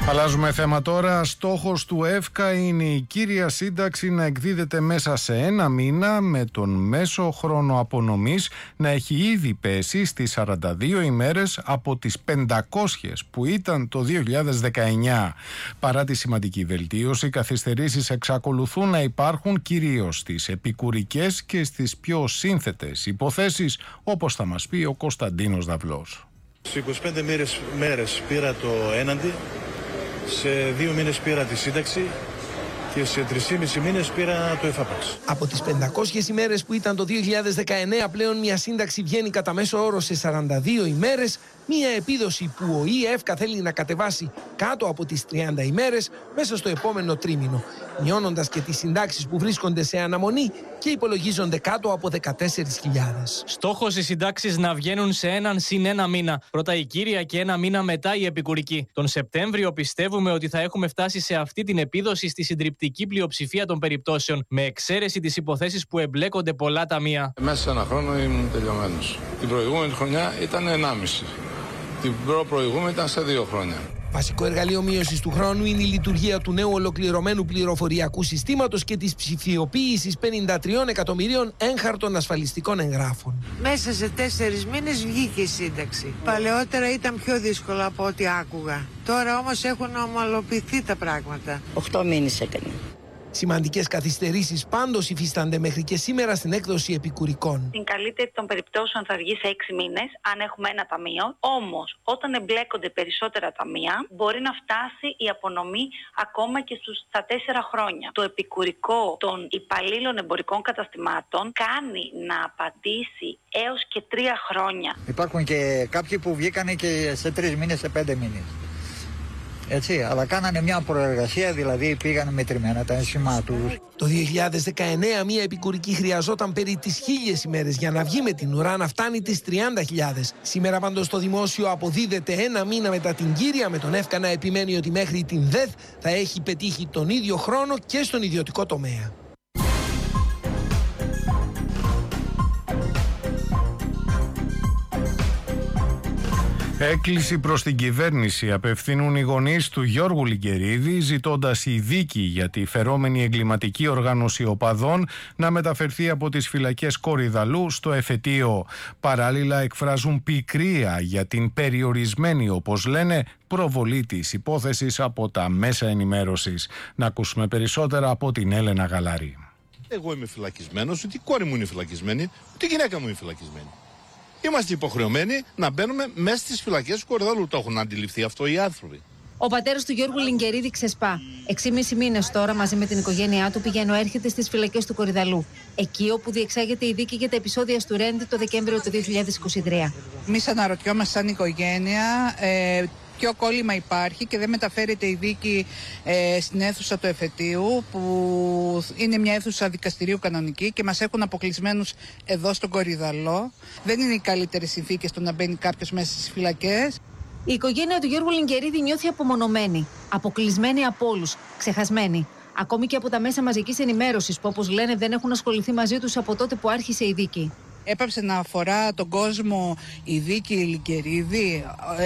Αλλάζουμε θέμα τώρα. Στόχος του ΕΦΚΑ είναι η κύρια σύνταξη να εκδίδεται μέσα σε ένα μήνα, με τον μέσο χρόνο απονομής να έχει ήδη πέσει στις 42 ημέρες από τις 500 που ήταν το 2019. Παρά τη σημαντική βελτίωση, οι καθυστερήσεις εξακολουθούν να υπάρχουν κυρίως στις επικουρικές και στις πιο σύνθετες υποθέσεις, όπως θα μας πει ο Κωνσταντίνος Δαυλός. Σε 25 μέρες πήρα το έναντι, σε 2 μήνες πήρα τη σύνταξη και σε 3,5 μήνες πήρα το εφάπαξ. Από τις 500 ημέρες που ήταν το 2019, πλέον μια σύνταξη βγαίνει κατά μέσο όρο σε 42 ημέρες, μια επίδοση που ο ΕΦΚΑ θέλει να κατεβάσει κάτω από τις 30 ημέρες μέσα στο επόμενο τρίμηνο, μειώνοντας και τις συντάξεις που βρίσκονται σε αναμονή και υπολογίζονται κάτω από 14.000. Στόχος οι συντάξεις να βγαίνουν σε έναν συν ένα μήνα. Πρώτα η κύρια και ένα μήνα μετά η επικουρική. Τον Σεπτέμβριο πιστεύουμε ότι θα έχουμε φτάσει σε αυτή την επίδοση στη συντριπτική πλειοψηφία των περιπτώσεων, με εξαίρεση τις υποθέσεις που εμπλέκονται πολλά ταμεία. Μέσα σε ένα χρόνο ήμουν τελειωμένος. Την προηγούμενη χρονιά ήταν 1,5. Την προηγούμενη ήταν σε 2 χρόνια. Βασικό εργαλείο μείωσης του χρόνου είναι η λειτουργία του νέου ολοκληρωμένου πληροφοριακού συστήματος και της ψηφιοποίησης 53 εκατομμυρίων έγχαρτων ασφαλιστικών εγγράφων. Μέσα σε 4 μήνες βγήκε η σύνταξη. Παλαιότερα ήταν πιο δύσκολο από ό,τι άκουγα. Τώρα όμως έχουν ομαλοποιηθεί τα πράγματα. 8 μήνες έκανε. Σημαντικές καθυστερήσεις πάντως υφίστανται μέχρι και σήμερα στην έκδοση επικουρικών. Στην καλύτερη των περιπτώσεων θα βγει σε 6 μήνες, αν έχουμε ένα ταμείο. Όμως, όταν εμπλέκονται περισσότερα ταμεία, μπορεί να φτάσει η απονομή ακόμα και στα 4 χρόνια. Το επικουρικό των υπαλλήλων εμπορικών καταστημάτων κάνει να απαντήσει έως και 3 χρόνια. Υπάρχουν και κάποιοι που βγήκανε και σε 3 μήνες, σε 5 μήνες. Έτσι, αλλά κάνανε μια προεργασία, δηλαδή πήγανε μετρημένα τα ένσημα τους. Το 2019 μια επικουρική χρειαζόταν περί τις 1.000 ημέρες για να βγει με την ουρά να φτάνει τις 30.000. Σήμερα πάντως το δημόσιο αποδίδεται ένα μήνα μετά την κύρια, με τον ΕΦΚΑ να επιμένει ότι μέχρι την ΔΕΘ θα έχει πετύχει τον ίδιο χρόνο και στον ιδιωτικό τομέα. Έκκληση προς την κυβέρνηση απευθύνουν οι γονείς του Γιώργου Λιγκερίδη, ζητώντας η δίκη για τη φερόμενη εγκληματική οργάνωση οπαδών να μεταφερθεί από τις φυλακές Κορυδαλλού στο εφετείο. Παράλληλα εκφράζουν πικρία για την περιορισμένη, όπως λένε, προβολή της υπόθεσης από τα μέσα ενημέρωσης. Να ακούσουμε περισσότερα από την Έλενα Γαλάρη. Εγώ είμαι φυλακισμένος, ότι η κόρη μου είναι φυλακισμένη, ότι η γυναίκα μου είναι φυλακισμένη. Είμαστε υποχρεωμένοι να μπαίνουμε μέσα στις φυλακές του Κορυδαλλού. Το έχουν αντιληφθεί αυτό οι άνθρωποι. Ο πατέρας του Γιώργου Λιγκερίδη ξεσπά. 6,5 μήνες τώρα, μαζί με την οικογένειά του, πηγαίνω έρχεται στις φυλακές του Κορυδαλλού. Εκεί όπου διεξάγεται η δίκη για τα επεισόδια του Ρέντι το Δεκέμβριο του 2023. Εμείς αναρωτιόμαστε σαν οικογένεια ποιο κόλλημα υπάρχει και δεν μεταφέρεται η δίκη στην αίθουσα του εφετείου, που είναι μια αίθουσα δικαστηρίου κανονική, και μας έχουν αποκλεισμένους εδώ στον Κορυδαλλό. Δεν είναι οι καλύτερες συνθήκες το να μπαίνει κάποιος μέσα στις φυλακές. Η οικογένεια του Γιώργου Λιγκερίδη νιώθει απομονωμένη, αποκλεισμένη από όλους, ξεχασμένη. Ακόμη και από τα μέσα μαζικής ενημέρωσης που, όπως λένε, δεν έχουν ασχοληθεί μαζί τους από τότε που άρχισε η δίκη. Έπαψε να αφορά τον κόσμο η δίκη Λιγκερίδη.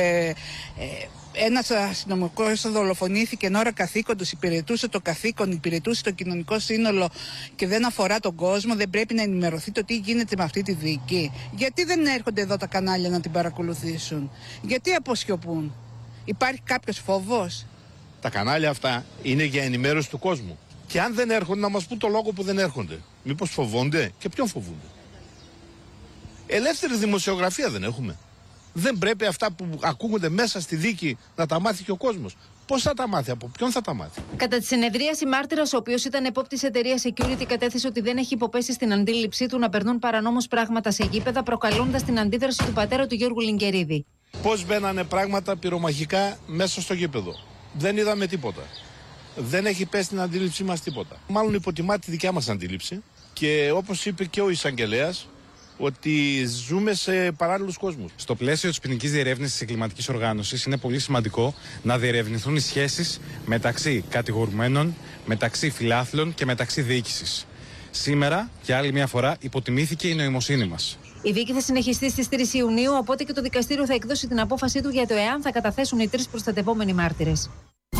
Ένας αστυνομικός δολοφονήθηκε εν ώρα καθήκοντος, υπηρετούσε το καθήκον, υπηρετούσε το κοινωνικό σύνολο και δεν αφορά τον κόσμο. Δεν πρέπει να ενημερωθεί το τι γίνεται με αυτή τη δίκη? Γιατί δεν έρχονται εδώ τα κανάλια να την παρακολουθήσουν? Γιατί αποσιωπούν? Υπάρχει κάποιος φόβος? Τα κανάλια αυτά είναι για ενημέρωση του κόσμου. Και αν δεν έρχονται, να μας πούν το λόγο που δεν έρχονται. Μήπως φοβόνται? Και ποιον φοβούνται? Ελεύθερη δημοσιογραφία δεν έχουμε? Δεν πρέπει αυτά που ακούγονται μέσα στη δίκη να τα μάθει και ο κόσμος? Πώς θα τα μάθει, από ποιον θα τα μάθει? Κατά τη συνεδρίαση, μάρτυρας, ο οποίος ήταν επόπτης εταιρείας Security, κατέθεσε ότι δεν έχει υποπέσει στην αντίληψή του να περνούν παρανόμως πράγματα σε γήπεδα, προκαλώντας την αντίδραση του πατέρα του Γιώργου Λιγκερίδη. Πώς μπαίνανε πράγματα πυρομαχικά μέσα στο γήπεδο? Δεν είδαμε τίποτα. Δεν έχει πέσει στην αντίληψή μας τίποτα. Μάλλον υποτιμά τη δικιά μας αντίληψη, και όπως είπε και ο εισαγγελέας, ότι ζούμε σε παράλληλους κόσμους. Στο πλαίσιο της ποινικής διερεύνησης της εγκληματικής οργάνωσης είναι πολύ σημαντικό να διερευνηθούν οι σχέσεις μεταξύ κατηγορουμένων, μεταξύ φιλάθλων και μεταξύ διοίκησης. Σήμερα, για άλλη μια φορά, υποτιμήθηκε η νοημοσύνη μας. Η δίκη θα συνεχιστεί στις 3 Ιουνίου, οπότε και το δικαστήριο θα εκδώσει την απόφασή του για το εάν θα καταθέσουν οι 3 προστατευόμενοι μάρτυρες.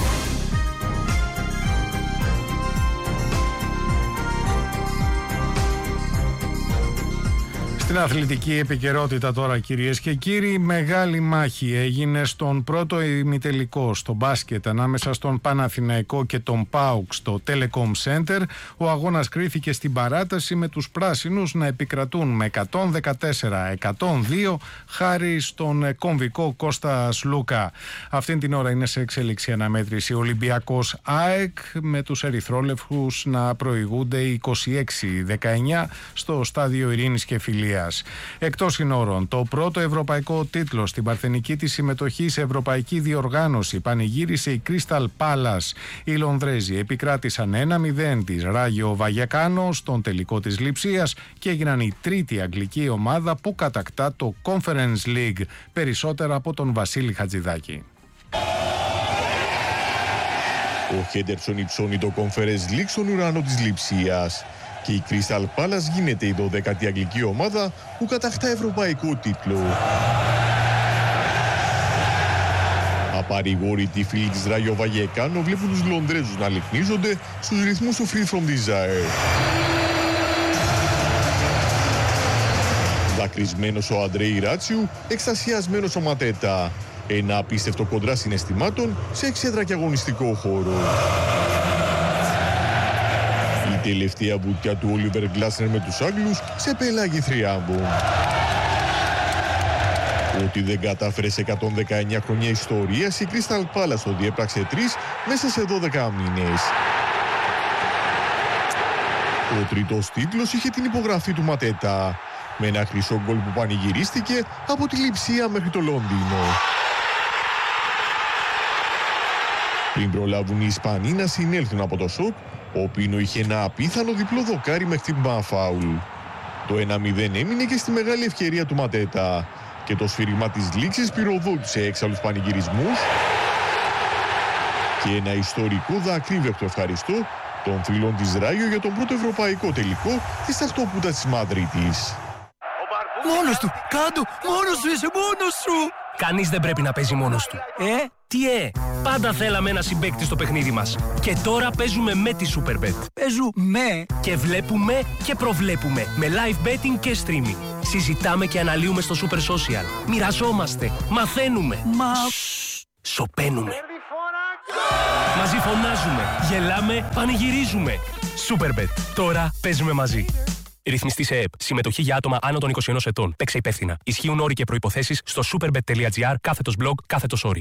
Στην αθλητική επικαιρότητα τώρα, κυρίες και κύριοι, μεγάλη μάχη έγινε στον πρώτο ημιτελικό στο μπάσκετ ανάμεσα στον Παναθηναϊκό και τον ΠΑΟΚ στο Telecom Center. Ο αγώνας κρίθηκε στην παράταση με τους πράσινους να επικρατούν με 114-102 χάρη στον κομβικό Κώστα Σλούκα. Αυτήν την ώρα είναι σε εξέλιξη αναμέτρηση Ολυμπιακός ΑΕΚ με τους ερυθρόλευκους να προηγούνται 26-19 στο στάδιο Ειρήνης και Φιλίας. Εκτός συνόρων, το πρώτο ευρωπαϊκό τίτλο στην παρθενική της συμμετοχή σε ευρωπαϊκή διοργάνωση πανηγύρισε η Crystal Palace. Οι Λονδρέζοι επικράτησαν 1-0 της Ράγιο Βαγιακάνο στον τελικό της Λειψίας και έγιναν η τρίτη αγγλική ομάδα που κατακτά το Conference League. Περισσότερα από τον Βασίλη Χατζηδάκη. Ο Χέντερσον υψώνει το Conference League στον ουρανό της Λειψίας και η Crystal Palace γίνεται η 12η αγγλική ομάδα που κατακτά ευρωπαϊκό τίτλο. Απαρηγόρητοι φίλοι της Ράγιο Βαγιακάνο βλέπουν τους Λονδρέζους να λυκνίζονται στους ρυθμούς του Free From Desire. Δακρυσμένος ο Αντρέι Ράτσιου, εκστασιασμένος ο Ματέτα. Ένα απίστευτο κοντρά συναισθημάτων σε εξέδρα και αγωνιστικό χώρο. Η τελευταία βουτιά του Όλιβερ Γκλάσνερ με τους Άγγλους σε πελάγι θριάμβων. Ότι δεν κατάφερε σε 119 χρόνια ιστορίας, η Crystal Palace το διέπραξε 3 μέσα σε 12 μήνες. Ο τρίτος τίτλος είχε την υπογραφή του Ματέτα, με ένα χρυσό γκολ που πανηγυρίστηκε από τη Λειψία μέχρι το Λονδίνο. Πριν προλάβουν οι Ισπανοί να συνέλθουν από το σοκ, ο Πίνο είχε ένα απίθανο διπλό δοκάρι με χτύπημα φάουλ. Το 1-0 έμεινε και στη μεγάλη ευκαιρία του Ματέτα και το σφύριγμα της λήξης πυροδότησε έξαλλους πανηγυρισμούς και ένα ιστορικό δακρύβευτο ευχαριστώ των φίλων της Ράγιο για τον πρώτο ευρωπαϊκό τελικό της ταυτόπουτα της Μαδρίτης. Μόνος του! Κάντο! Μόνος σου είσαι! Μόνος σου! Κανείς δεν πρέπει να παίζει μόνος του. Τι Πάντα θέλαμε ένα συμπαίκτη στο παιχνίδι μας. Και τώρα παίζουμε με τη Superbet. Παίζουμε και βλέπουμε και προβλέπουμε με live betting και streaming. Συζητάμε και αναλύουμε στο Super Social. Μοιραζόμαστε, μαθαίνουμε. Σωπαίνουμε. Μαζί φωνάζουμε, γελάμε, πανηγυρίζουμε. Superbet. Τώρα παίζουμε μαζί. Ρυθμιστή σε ΕΕΠ. Συμμετοχή για άτομα άνω των 21 ετών. Παίξε υπεύθυνα. Ισχύουν όροι και προϋποθέσεις στο superbet.gr/blog/όροι.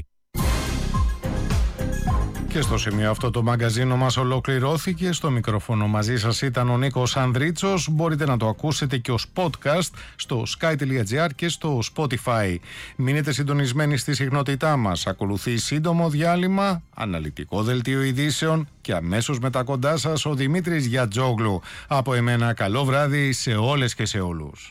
Και στο σημείο αυτό το μαγκαζίνο μας ολοκληρώθηκε. Στο μικρόφωνο μαζί σας ήταν ο Νίκος Ανδρίτσος. Μπορείτε να το ακούσετε και ως podcast στο sky.gr και στο Spotify. Μείνετε συντονισμένοι στη συχνότητά μας. Ακολουθεί σύντομο διάλειμμα, αναλυτικό δελτίο ειδήσεων και αμέσως μετά κοντά σας ο Δημήτρης Γιατζόγλου. Από εμένα καλό βράδυ σε όλες και σε όλους.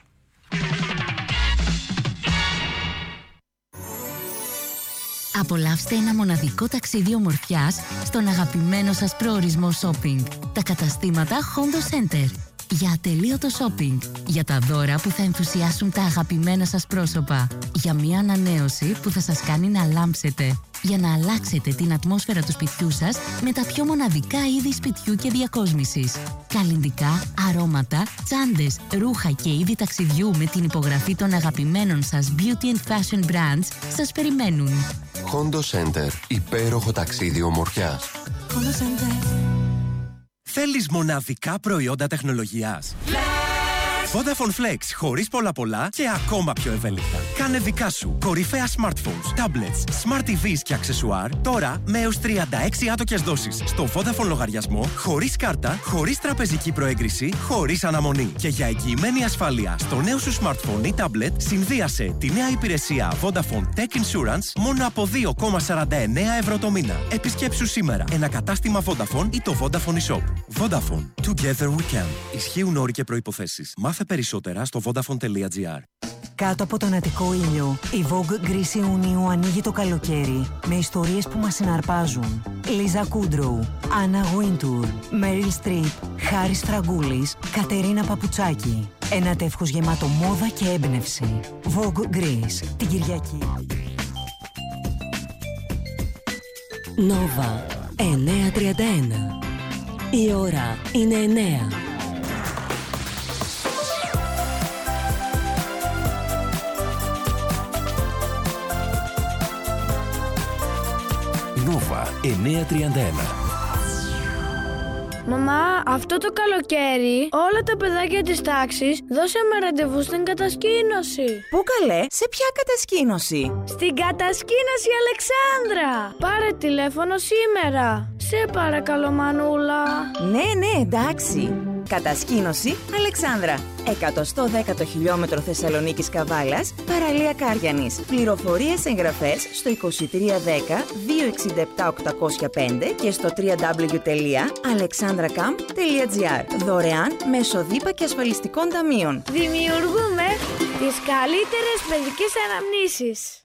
Απολαύστε ένα μοναδικό ταξίδι ομορφιάς στον αγαπημένο σας προορισμό shopping. Τα καταστήματα Hondo Center. Για ατελείωτο shopping. Για τα δώρα που θα ενθουσιάσουν τα αγαπημένα σας πρόσωπα. Για μια ανανέωση που θα σας κάνει να λάμψετε. Για να αλλάξετε την ατμόσφαιρα του σπιτιού σας με τα πιο μοναδικά είδη σπιτιού και διακόσμησης. Καλλυντικά, αρώματα, τσάντες, ρούχα και είδη ταξιδιού με την υπογραφή των αγαπημένων σας beauty and fashion brands σας περιμένουν. Hondo Center. Υπέροχο ταξίδι ομορφιάς. Hondo Center. Θέλεις μοναδικά προϊόντα τεχνολογίας? Vodafone Flex, χωρίς πολλά και ακόμα πιο ευέλικτα. Κάνε δικά σου κορυφαία smartphones, tablets, smart TVs και αξεσουάρ τώρα με έως 36 άτοκες δόσεις στο Vodafone λογαριασμό, χωρίς κάρτα, χωρίς τραπεζική προέγκριση, χωρίς αναμονή. Και για εγγυημένη ασφάλεια στο νέο σου smartphone ή tablet, συνδύασε τη νέα υπηρεσία Vodafone Tech Insurance μόνο από 2,49 ευρώ το μήνα. Επισκέψου σήμερα ένα κατάστημα Vodafone ή το Vodafone eShop. Vodafone. Together we can. Ισχύουν όροι και προϋποθέσεις. Μάθε περισσότερα στο vodafone.gr. Κάτω από τον Αττικό ήλιο, η Vogue Γκρίς Ιουνίου ανοίγει το καλοκαίρι με ιστορίες που μας συναρπάζουν. Λίζα Κούντρου, Άννα Γουίντουρ, Μέριλ Στριπ, Χάρης Φραγκούλης, Κατερίνα Παπουτσάκη. Ένα τεύχος γεμάτο μόδα και έμπνευση. Vogue Γκρίς, την Κυριακή. Nova 9:31. Η ώρα είναι 9. Nova 931. Μαμά, αυτό το καλοκαίρι όλα τα παιδάκια της τάξης δώσαμε ραντεβού στην κατασκήνωση. Πού καλέ, σε ποια κατασκήνωση? Στην κατασκήνωση Αλεξάνδρα. Πάρε τηλέφωνο σήμερα. Σε παρακαλώ Μανούλα. Ναι, εντάξει. Κατασκήνωση Αλεξάνδρα. 110ο χιλιόμετρο Θεσσαλονίκης Καβάλας, παραλία Κάριανης. Πληροφορίες εγγραφές στο 2310 267 805 και στο www.alexandracamp.gr. Δωρεάν μέσω ΔΥΠΑ και ασφαλιστικών ταμείων. Δημιουργούμε τις καλύτερες παιδικές αναμνήσεις.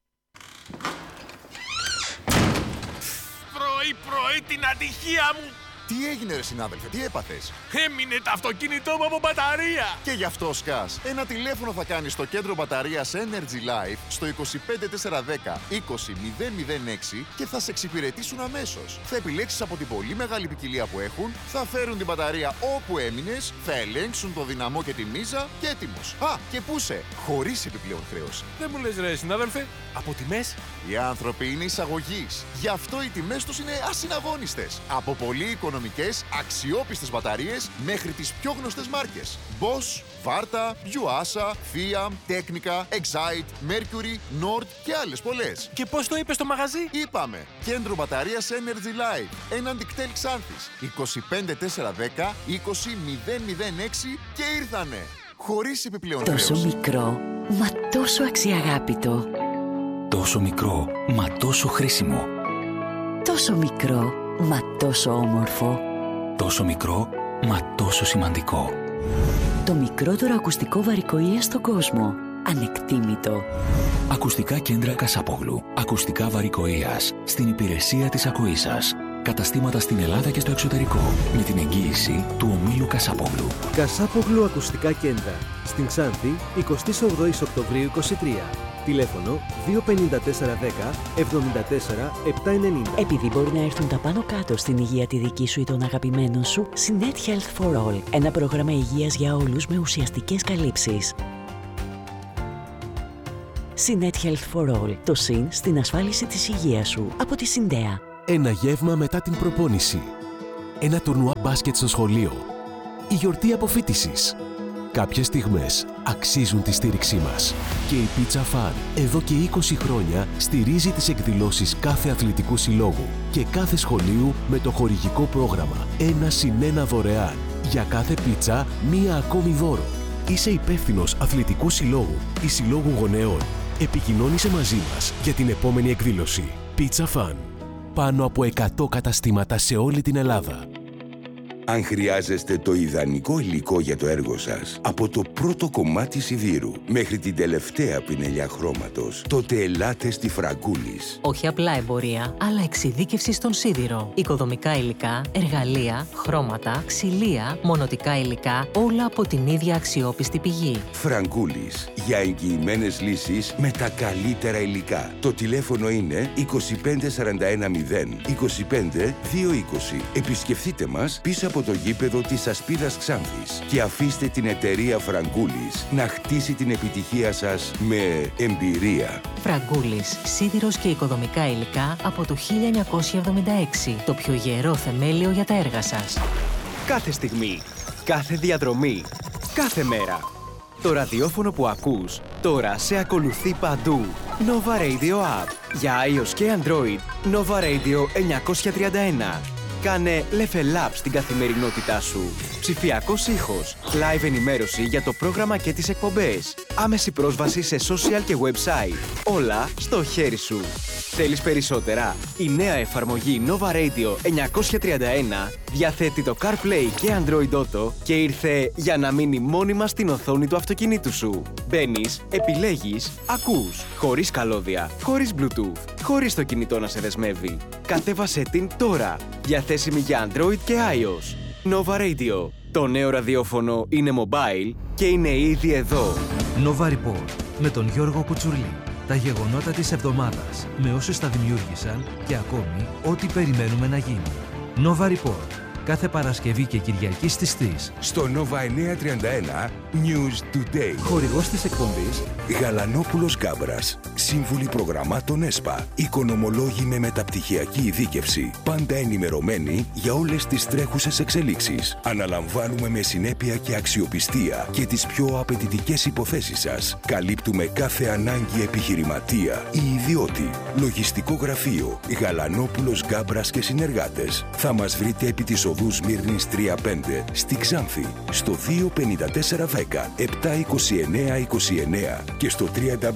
Πρωί την ατυχία μου! Τι έγινε ρε συνάδελφε, τι έπαθες? Έμεινε το αυτοκίνητό μου από μπαταρία! Και γι' αυτό σκάς. Ένα τηλέφωνο θα κάνεις στο κέντρο μπαταρίας Energy Life στο 25410 20006 και θα σε εξυπηρετήσουν αμέσως. Θα επιλέξεις από την πολύ μεγάλη ποικιλία που έχουν, θα φέρουν την μπαταρία όπου έμεινες, θα ελέγξουν το δυναμό και τη μίζα και έτοιμος. Α, και πού σε, χωρίς επιπλέον χρέωση. Δεν μου λες ρε συνάδελφε, από τιμές? Οι άνθρωποι είναι εισαγωγής. Γι' αυτό οι τιμές τους είναι ασυναγώνιστες. Από πολύ οικονομικές, αξιόπιστες μπαταρίες μέχρι τις πιο γνωστές μάρκες. Bosch, Varta, Yuasa, Fiat, Technica, Excite, Mercury, Nord και άλλες πολλές. Και πώς το είπες στο μαγαζί? Είπαμε, κέντρο μπαταρίας Energy Life, έναντι κτέλ Ξάνθης, 25410 20006 και ήρθανε. Χωρίς επιπλέον χρέωση. Τόσο μικρό, μα τόσο αξιαγάπητο. Τόσο μικρό, μα τόσο χρήσιμο. Τόσο μικρό, μα τόσο όμορφο. Τόσο μικρό, μα τόσο σημαντικό. Το μικρότερο ακουστικό βαρικοΐα στον κόσμο. Ανεκτήμητο. Ακουστικά κέντρα Κασάπογλου. Ακουστικά βαρικοΐας. Στην υπηρεσία της ακοής σας. Καταστήματα στην Ελλάδα και στο εξωτερικό. Με την εγγύηση του ομίλου Κασάπογλου. Κασάπογλου Ακουστικά Κέντρα. Στην Ξάνθη, 28 Οκτωβρίου 23. Τηλέφωνο 25410 74 790. Επειδή μπορεί να έρθουν τα πάνω κάτω στην υγεία τη δική σου ή των αγαπημένων σου, Sinet Health for All. Ένα πρόγραμμα υγείας για όλους με ουσιαστικές καλύψεις. Sinet Health for All. Το συν στην ασφάλιση της υγείας σου. Από τη Συντέα. Ένα γεύμα μετά την προπόνηση. Ένα τουρνουά μπάσκετ στο σχολείο. Η γιορτή αποφοίτησης. Κάποιες στιγμές αξίζουν τη στήριξή μας. Και η Pizza Fun εδώ και 20 χρόνια στηρίζει τις εκδηλώσεις κάθε αθλητικού συλλόγου και κάθε σχολείου με το χορηγικό πρόγραμμα 1+1 δωρεάν. Για κάθε πίτσα, μία ακόμη δώρο. Είσαι υπεύθυνος αθλητικού συλλόγου ή συλλόγου γονέων. Επικοινώνησε μαζί μας για την επόμενη εκδήλωση. Pizza Fun. Πάνω από 100 καταστήματα σε όλη την Ελλάδα. Αν χρειάζεστε το ιδανικό υλικό για το έργο σας, από το πρώτο κομμάτι σιδήρου μέχρι την τελευταία πινελιά χρώματος, τότε ελάτε στη Φραγκούλης. Όχι απλά εμπορία, αλλά εξειδίκευση στον σίδηρο. Οικοδομικά υλικά, εργαλεία, χρώματα, ξυλία, μονοτικά υλικά, όλα από την ίδια αξιόπιστη πηγή. Φραγκούλης. Για εγγυημένες λύσεις με τα καλύτερα υλικά. Το τηλέφωνο είναι 25410 25 220. Επισκεφτείτε μας πίσω από το γήπεδο της Ασπίδας Ξάνθης και αφήστε την εταιρεία Φραγκούλης να χτίσει την επιτυχία σας με εμπειρία. Φραγκούλης, σίδηρος και οικοδομικά υλικά από το 1976. Το πιο γερό θεμέλιο για τα έργα σας. Κάθε στιγμή, κάθε διαδρομή, κάθε μέρα. Το ραδιόφωνο που ακούς τώρα σε ακολουθεί παντού. Nova Radio App. Για iOS και Android, Nova Radio 931. Κάνε level up στην καθημερινότητά σου. Ψηφιακός ήχος, live ενημέρωση για το πρόγραμμα και τις εκπομπές. Άμεση πρόσβαση σε social και website. Όλα στο χέρι σου. Θέλεις περισσότερα? Η νέα εφαρμογή Nova Radio 931 διαθέτει το CarPlay και Android Auto και ήρθε για να μείνει μόνιμα στην οθόνη του αυτοκινήτου σου. Μπαίνεις, επιλέγεις, ακούς. Χωρίς καλώδια, χωρίς Bluetooth, χωρίς το κινητό να σε δεσμεύει. Κατέβασέ την τώρα. Διαθέσιμη για Android και iOS. Nova Radio. Το νέο ραδιόφωνο είναι mobile και είναι ήδη εδώ. Nova Report με τον Γιώργο Κουτσουρλή. Τα γεγονότα της εβδομάδας με όσους τα δημιούργησαν και ακόμη ό,τι περιμένουμε να γίνει. Nova Report. κάθε Παρασκευή και Κυριακή στις 3. Στο Nova 931 News Today. Χορηγός της εκπομπής Γαλανόπουλος Γκάμπρας. Σύμβουλοι προγραμμάτων ΕΣΠΑ. Οικονομολόγοι με μεταπτυχιακή ειδίκευση. Πάντα ενημερωμένοι για όλες τις τρέχουσες εξελίξεις. Αναλαμβάνουμε με συνέπεια και αξιοπιστία και τις πιο απαιτητικές υποθέσεις σας. Καλύπτουμε κάθε ανάγκη επιχειρηματία ή ιδιώτη. Λογιστικό γραφείο Γαλανόπουλος Γκάμπρας και συνεργάτες. Θα μας βρείτε επί της οδού Σμύρνης 35 στη Ξάνθη στο 25410 72929 και στο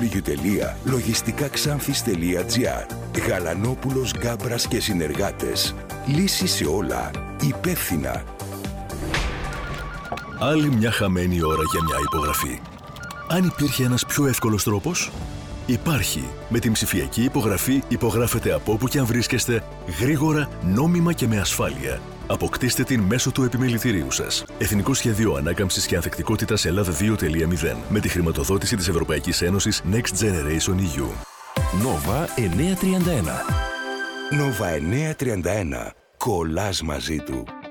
www.logistikakxanthis.gr. Γαλανόπουλος Γκάμπρας και συνεργάτες. Λύση σε όλα. Υπεύθυνα. Άλλη μια χαμένη ώρα για μια υπογραφή. Αν υπήρχε ένας πιο εύκολος τρόπος, υπάρχει. Με την ψηφιακή υπογραφή υπογράφετε από όπου και αν βρίσκεστε, γρήγορα, νόμιμα και με ασφάλεια. Αποκτήστε την μέσω του επιμελητηρίου σας. Εθνικό Σχέδιο Ανάκαμψης και Ανθεκτικότητας Ελλάδα 2.0 με τη χρηματοδότηση της Ευρωπαϊκής Ένωσης Next Generation EU. Nova 931. Nova 931. Κολλάς μαζί του.